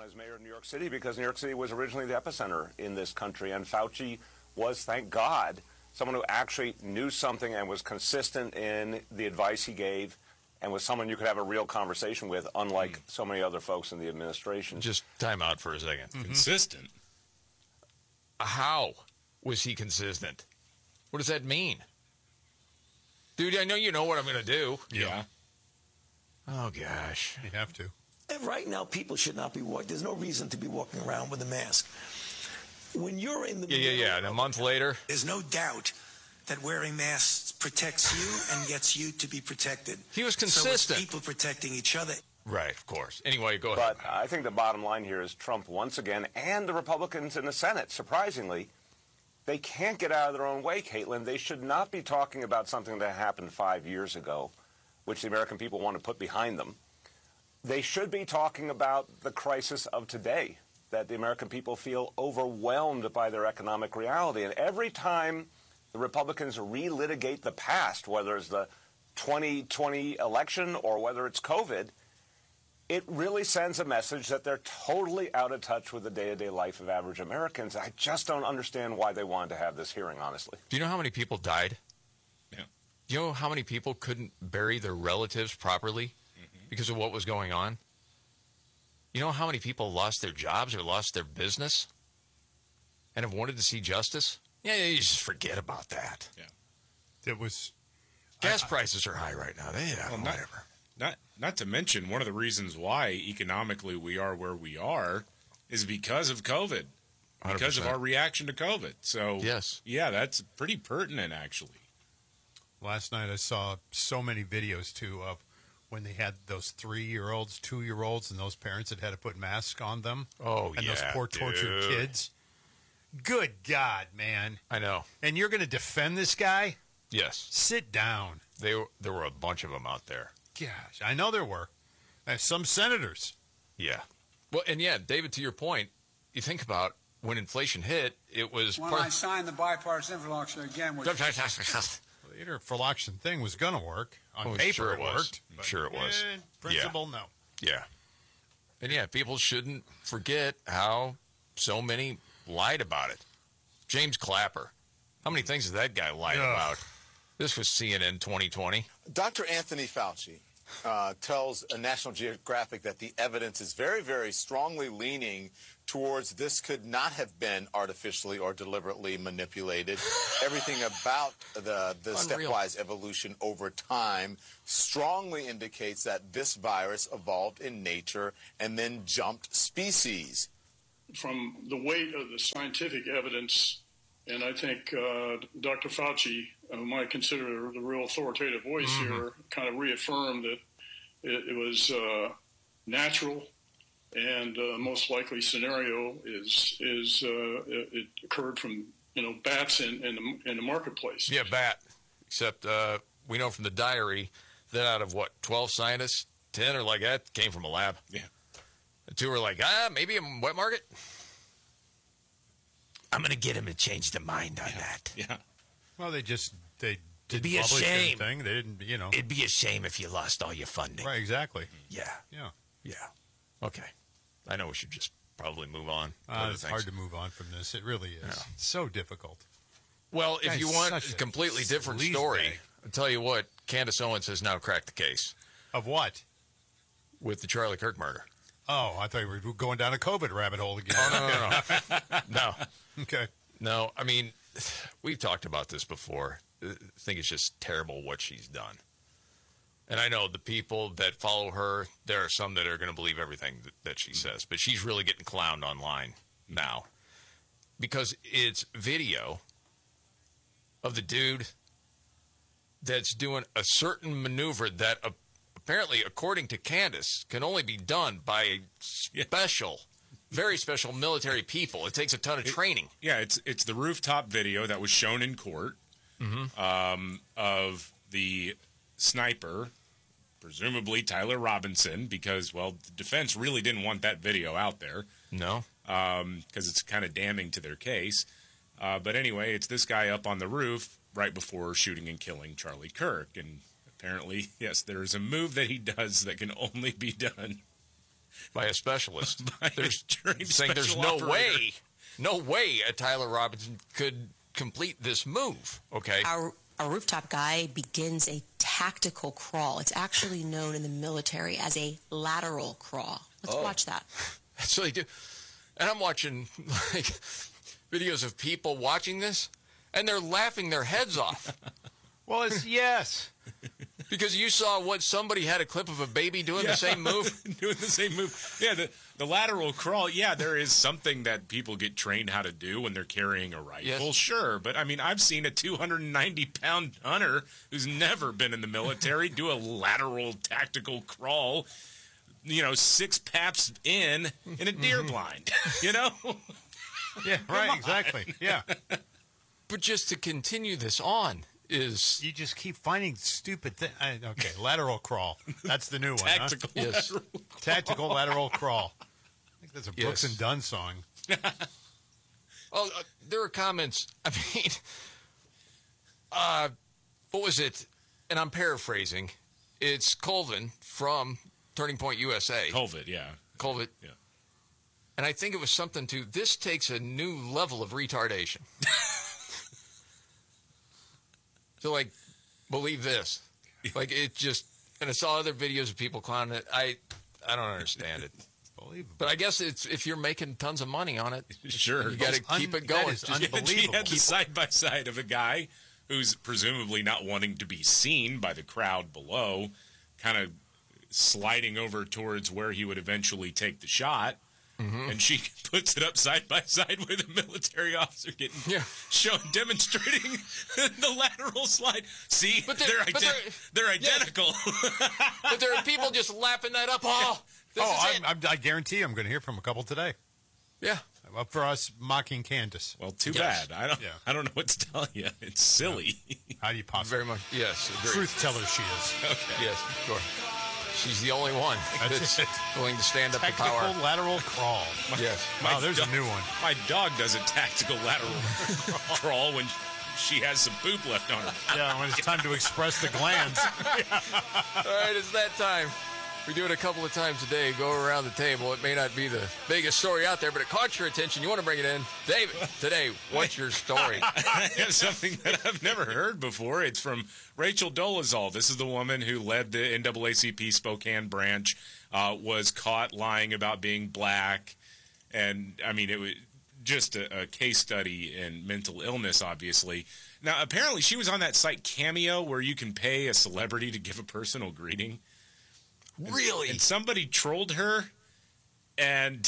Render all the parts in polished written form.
as mayor of New York City because New York City was originally the epicenter in this country, and Fauci was, thank God, someone who actually knew something and was consistent in the advice he gave and was someone you could have a real conversation with, unlike so many other folks in the administration. Just time out for a second. Consistent? How was he consistent? What does that mean? Dude, I know you know what I'm going to do. Yeah. Oh, gosh. You have to. And right now, people should not be walking. There's no reason to be walking around with a mask. When you're in the Yeah. And a month later? There's no doubt that wearing masks protects you and gets you to be protected. He was consistent. So it's people protecting each other. Right, of course. Anyway, go ahead. But I think the bottom line here is Trump once again, and the Republicans in the Senate, surprisingly, they can't get out of their own way, Caitlin. They should not be talking about something that happened 5 years ago, which the American people want to put behind them. They should be talking about the crisis of today, that the American people feel overwhelmed by their economic reality. And every time the Republicans relitigate the past, whether it's the 2020 election or whether it's COVID, it really sends a message that they're totally out of touch with the day-to-day life of average Americans. I just don't understand why they wanted to have this hearing, honestly. Do you know how many people died? Yeah. Do you know how many people couldn't bury their relatives properly because of what was going on? You know how many people lost their jobs or lost their business and have wanted to see justice? Yeah, you just forget about that. Yeah. It was... Gas prices are high right now. Whatever. Not to mention, one of the reasons why economically we are where we are is because of COVID, because 100%. of our reaction to COVID. So, yes. Yeah, that's pretty pertinent, actually. Last night I saw so many videos, too, of when they had those 3-year-olds, 2-year-olds, and those parents that had to put masks on them. Oh, and yeah, those poor tortured dude. kids. Good God, man. I know. And you're going to defend this guy? Yes. Sit down. There were a bunch of them out there. Gosh, I know there were. Some senators. Yeah. Well, and yeah, David, to your point, you think about when inflation hit, it was... When I signed the bipartisan infrastructure again, which... The interfloction thing was going to work. On paper, sure it worked. Sure it was. Principle, no. Yeah. And yeah, people shouldn't forget how so many lied about it. James Clapper. How many things has that guy lied about? This was CNN 2020. Dr. Anthony Fauci tells a National Geographic that the evidence is very, very strongly leaning towards this could not have been artificially or deliberately manipulated. Everything about the stepwise evolution over time strongly indicates that this virus evolved in nature and then jumped species. From the weight of the scientific evidence, and I think Dr. Fauci, whom I consider the real authoritative voice here, kind of reaffirmed that it was natural, and most likely scenario is it occurred from bats in the marketplace. Yeah, bat. Except we know from the diary that out of 12 scientists, 10 or like that came from a lab. Yeah. The 2 were like, maybe a wet market. I'm going to get him to change their mind on that. Yeah. Well, they It'd be a shame. They didn't, It'd be a shame if you lost all your funding. Right, exactly. Yeah. Yeah. Okay. I know we should just probably move on. It's hard to move on from this. It really is. Yeah. It's so difficult. Well, if Guy's you want such a a completely different sleazebag. story, I'll tell you what, Candace Owens has now cracked the case. Of what? With the Charlie Kirk murder. Oh, I thought you were going down a COVID rabbit hole again. Oh, no. No. Okay. No, I mean, we've talked about this before. I think it's just terrible what she's done. And I know the people that follow her, there are some that are going to believe everything that she says. But she's really getting clowned online now. Because it's video of the dude that's doing a certain maneuver that apparently, according to Candace, can only be done by special, very special military people. It takes a ton of training. Yeah, it's the rooftop video that was shown in court of the sniper, presumably Tyler Robinson, because, well, the defense really didn't want that video out there. No. Because it's kind of damning to their case. But anyway, it's this guy up on the roof right before shooting and killing Charlie Kirk. And apparently, yes, there is a move that he does that can only be done by a specialist. By a There's trained saying there's special operator. no way a Tyler Robinson could complete this move. Okay. Our rooftop guy begins a tactical crawl. It's actually known in the military as a lateral crawl. Let's watch that. That's what they do. And I'm watching like videos of people watching this, and they're laughing their heads off. Well, it's yes. Because you saw what somebody had a clip of a baby doing the same move. Doing the same move. Yeah, the lateral crawl, yeah, there is something that people get trained how to do when they're carrying a rifle, Yes. sure. But, I mean, I've seen a 290-pound hunter who's never been in the military do a lateral tactical crawl, 6 paps in a deer blind, Yeah, right, exactly. Yeah. But just to continue this on is... You just keep finding stupid things. Okay, lateral crawl. That's the new one, tactical huh? Yes. lateral Tactical lateral crawl. I think that's a Brooks Yes. and Dunn song. Oh, there are comments. I mean, what was it? And I'm paraphrasing. It's Colvin from Turning Point USA. Colvin, yeah. Colvin. Yeah. And I think it was something to, this takes a new level of retardation. To, like, believe this. Like, it just, and I saw other videos of people clowning it. I don't understand it. Unbelievable. But I guess it's if you're making tons of money on it, Sure. you got to keep it going. That is Just- She unbelievable. had the side-by-side of a guy who's presumably not wanting to be seen by the crowd below, kind of sliding over towards where he would eventually take the shot. And she puts it up side by side with a military officer getting demonstrating the lateral slide. See, But they're identical. But there are people just lapping that up. Oh, this is it. I guarantee I'm going to hear from a couple today. Yeah. Up for us mocking Candace. Well, too Yes. bad. I don't know what to tell you. It's silly. How do you possibly? Very much. Yes. Agreed. Truth teller she is. Okay. Yes. Sure. She's the only one That's that's it. willing to stand up to Tactical power. lateral crawl. Yes. Wow, there's a new one. My dog does a tactical lateral crawl when she has some poop left on her. Yeah, when it's time to express the glands. All right, it's that time. We do it a couple of times a day. Go around the table. It may not be the biggest story out there, but it caught your attention. You want to bring it in. David, today, what's your story? I have something that I've never heard before. It's from Rachel Dolezal. This is the woman who led the NAACP Spokane branch, was caught lying about being black. And, I mean, it was just a case study in mental illness, obviously. Now, apparently she was on that site Cameo where you can pay a celebrity to give a personal greeting. Really? And somebody trolled her, and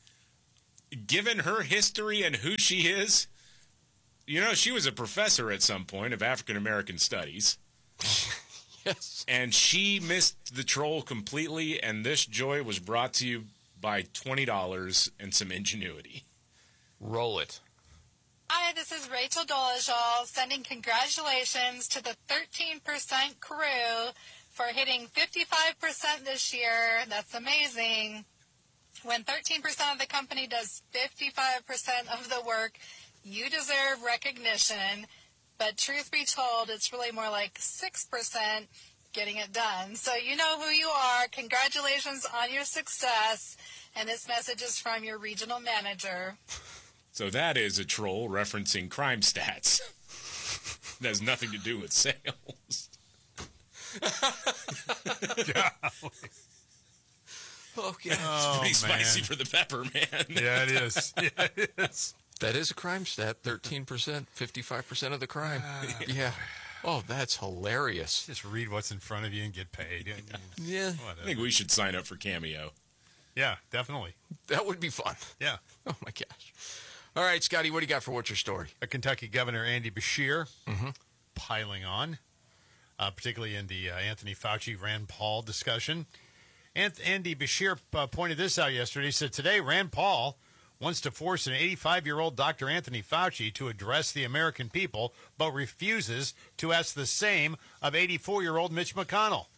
given her history and who she is, she was a professor at some point of African American studies. Yes. And she missed the troll completely, and this joy was brought to you by $20 and some ingenuity. Roll it. Hi, this is Rachel Dolezal sending congratulations to the 13% crew for hitting 55% this year. That's amazing. When 13% of the company does 55% of the work, you deserve recognition. But truth be told, it's really more like 6% getting it done. So you know who you are. Congratulations on your success. And this message is from your regional manager. So that is a troll referencing crime stats. It has nothing to do with sales. Okay. It's pretty spicy for the pepper, man. Yeah, it is. Yeah, it is. That is a crime stat. 13%, 55% of the crime. Yeah. Oh, that's hilarious. Just read what's in front of you and get paid. Yeah. I think we should sign up for Cameo. Yeah, definitely. That would be fun. Yeah. Oh, my gosh. All right, Scotty, what do you got for What's Your Story? A Kentucky Governor Andy Beshear piling on, particularly in the Anthony Fauci-Rand Paul discussion. Andy Beshear pointed this out yesterday. He said, today Rand Paul wants to force an 85-year-old Dr. Anthony Fauci to address the American people, but refuses to ask the same of 84-year-old Mitch McConnell.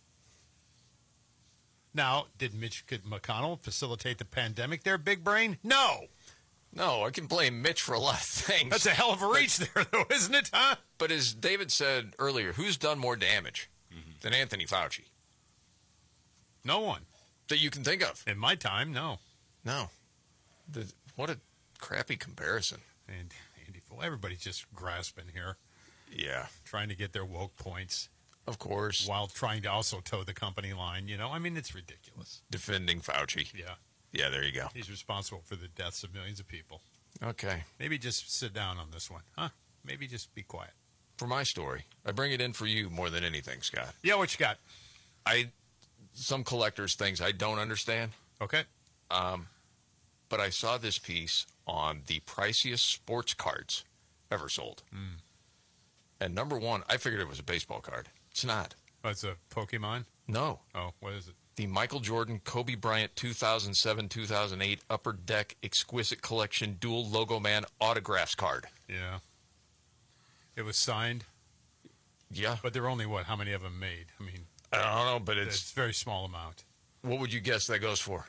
Now, did Mitch McConnell facilitate the pandemic there, big brain? No. No, I can blame Mitch for a lot of things. That's a hell of a reach there, though, isn't it, huh? But as David said earlier, who's done more damage than Anthony Fauci? No one. that you can think of. In my time, no. No. What a crappy comparison. And Andy, well, everybody's just grasping here, Yeah. trying to get their woke points Of course. while trying to also toe the company line. I mean, it's ridiculous. Defending Fauci. Yeah. Yeah, there you go. He's responsible for the deaths of millions of people. Okay. Maybe just sit down on this one. Huh? Maybe just be quiet. For my story, I bring it in for you more than anything, Scott. Yeah, what you got? Some collectors' things I don't understand. Okay. But I saw this piece on the priciest sports cards ever sold. And number one, I figured it was a baseball card. It's not. Oh, it's a Pokemon? No. Oh, what is it? The Michael Jordan, Kobe Bryant 2007-2008 Upper Deck Exquisite Collection Dual Logo Man Autographs card. Yeah. It was signed, Yeah. but there were only, how many of them made? I mean, I don't know, but it's a very small amount. What would you guess that goes for?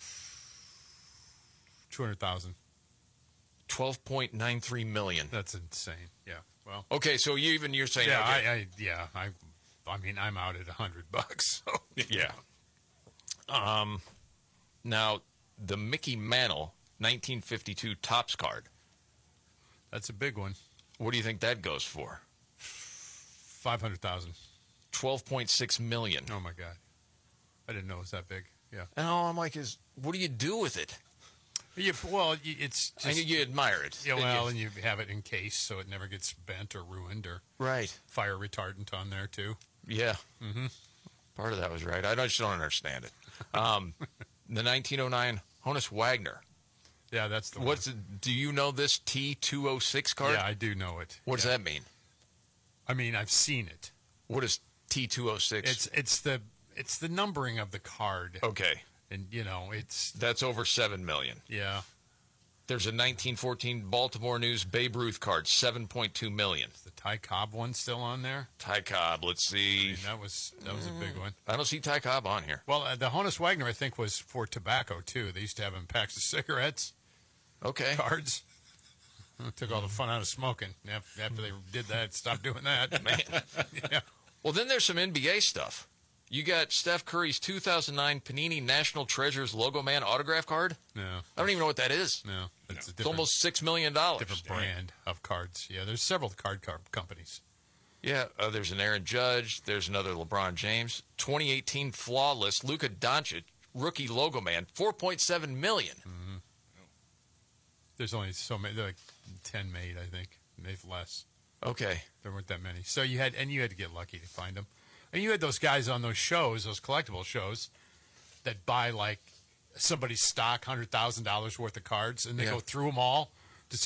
200,000. $12.93 million. That's insane. Yeah. Well. Okay, so you're saying Yeah, okay. I mean, I'm out at $100. So. Yeah. Now, the Mickey Mantle 1952 Topps card. That's a big one. What do you think that goes for? 500,000. $12.6 million. Oh my God. I didn't know it was that big. Yeah. And all I'm like what do you do with it? It's just... And you admire it. Yeah, well, and you have it encased so it never gets bent or ruined or... Right. Fire retardant on there, too. Yeah. Mm-hmm. Part of that was right. I just don't understand it. The 1909 Honus Wagner. Yeah, that's the one. Do you know this T206 card? Yeah, I do know it. What does that mean? I mean, I've seen it. What is T206? It's the numbering of the card. Okay. And, That's over $7 million. Yeah. There's a 1914 Baltimore News Babe Ruth card, $7.2 million. Is the Ty Cobb one still on there? Ty Cobb, let's see. I mean, that was a big one. I don't see Ty Cobb on here. Well, the Honus Wagner, I think, was for tobacco, too. They used to have in packs of cigarettes. Okay. Cards. Took all the fun out of smoking. After they did that, stopped doing that. Man. Yeah. Well, then there's some NBA stuff. You got Steph Curry's 2009 Panini National Treasures Logo Man autograph card. No. I don't even know what that is. No. It's almost $6 million. Different brand of cards. Yeah, there's several card companies. Yeah, there's an Aaron Judge. There's another LeBron James. 2018 Flawless Luka Doncic Rookie Logo Man, $4.7 million. Mm-hmm. There's only so many. There are like 10 made, I think. Maybe less. Okay. There weren't that many. So you had to get lucky to find them. And you had those guys on those shows, those collectible shows, that buy like somebody's stock, $100,000 worth of cards, and they go through them all.